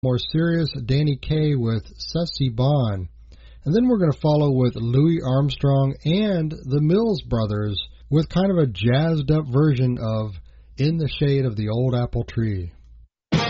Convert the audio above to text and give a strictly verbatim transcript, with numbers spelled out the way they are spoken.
More serious, Danny Kaye with Ceci Bond. And then we're going to follow with Louis Armstrong and the Mills Brothers with kind of a jazzed up version of In the Shade of the Old Apple Tree.